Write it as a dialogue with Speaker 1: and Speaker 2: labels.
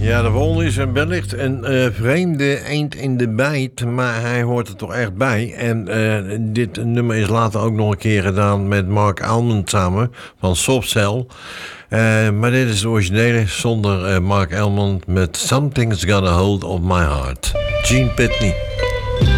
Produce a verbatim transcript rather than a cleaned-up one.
Speaker 1: Ja, de volgende is een wellicht een uh, vreemde eend in de bijt, maar hij hoort er toch echt bij. En uh, dit nummer is later ook nog een keer gedaan met Mark Almond samen van Soft Cell. Uh, maar dit is de originele zonder uh, Mark Almond met Something's Got a Hold of My Heart. Gene Pitney.